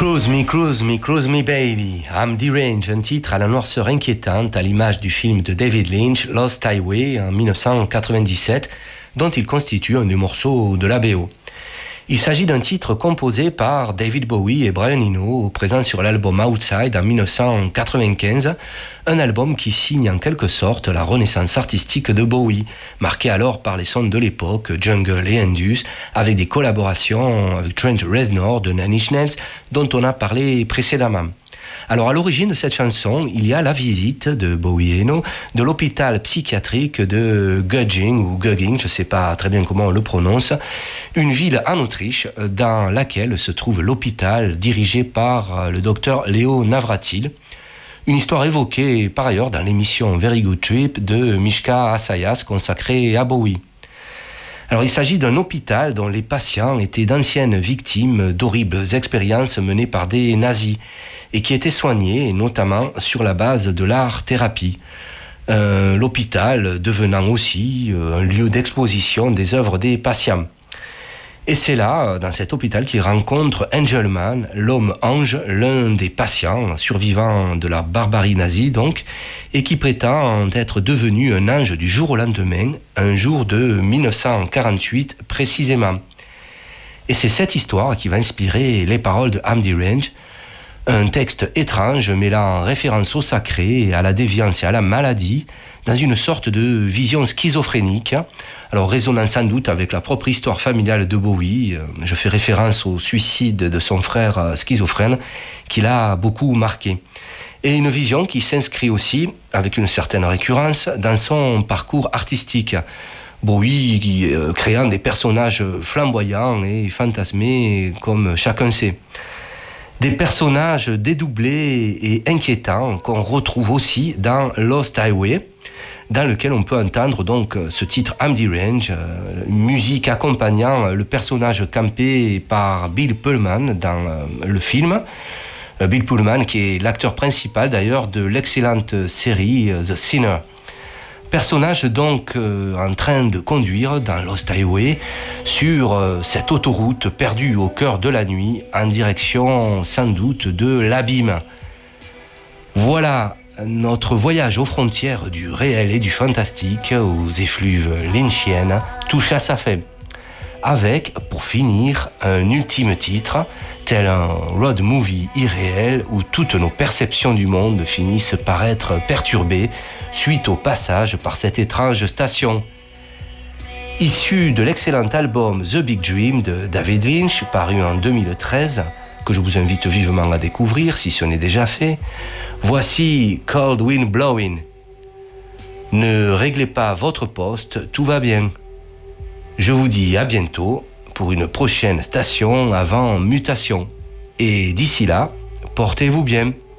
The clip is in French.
Cruise me baby, I'm deranged, un titre à la noirceur inquiétante à l'image du film de David Lynch, Lost Highway, en 1997, dont il constitue un des morceaux de la BO. Il s'agit d'un titre composé par David Bowie et Brian Eno, présent sur l'album Outside en 1995, un album qui signe en quelque sorte la renaissance artistique de Bowie, marqué alors par les sons de l'époque, jungle et indus, avec des collaborations avec Trent Reznor de Nine Inch Nails, dont on a parlé précédemment. Alors à l'origine de cette chanson, il y a la visite de Bowie et Eno de l'hôpital psychiatrique de Göttingen ou Gögging, je ne sais pas très bien comment on le prononce, une ville en Autriche dans laquelle se trouve l'hôpital dirigé par le docteur Leo Navratil. Une histoire évoquée par ailleurs dans l'émission Very Good Trip de Mishka Assayas consacrée à Bowie. Alors il s'agit d'un hôpital dont les patients étaient d'anciennes victimes d'horribles expériences menées par des nazis et qui étaient soignés notamment sur la base de l'art-thérapie. L'hôpital devenant aussi un lieu d'exposition des œuvres des patients. Et c'est là, dans cet hôpital, qu'il rencontre Angelman, l'homme-ange, l'un des patients survivants de la barbarie nazie, donc, et qui prétend être devenu un ange du jour au lendemain, un jour de 1948 précisément. Et c'est cette histoire qui va inspirer les paroles de I'm Deranged, un texte étrange mêlant référence au sacré, à la déviance et à la maladie, dans une sorte de vision schizophrénique, alors résonnant sans doute avec la propre histoire familiale de Bowie. Je fais référence au suicide de son frère schizophrène, qui l'a beaucoup marqué. Et une vision qui s'inscrit aussi, avec une certaine récurrence, dans son parcours artistique. Bowie créant des personnages flamboyants et fantasmés, comme chacun sait. Des personnages dédoublés et inquiétants qu'on retrouve aussi dans Lost Highway, dans lequel on peut entendre donc ce titre I'm Deranged, musique accompagnant le personnage campé par Bill Pullman dans le film. Bill Pullman qui est l'acteur principal d'ailleurs de l'excellente série The Sinner. Personnage donc en train de conduire dans Lost Highway sur cette autoroute perdue au cœur de la nuit en direction sans doute de l'abîme. Voilà notre voyage aux frontières du réel et du fantastique aux effluves lynchiennes touche à sa fin. Avec, pour finir, un ultime titre, tel un road movie irréel où toutes nos perceptions du monde finissent par être perturbées suite au passage par cette étrange station. Issu de l'excellent album The Big Dream de David Lynch, paru en 2013, que je vous invite vivement à découvrir si ce n'est déjà fait, voici Cold Wind Blowing. Ne réglez pas votre poste, tout va bien. Je vous dis à bientôt pour une prochaine station avant mutation. Et d'ici là, portez-vous bien.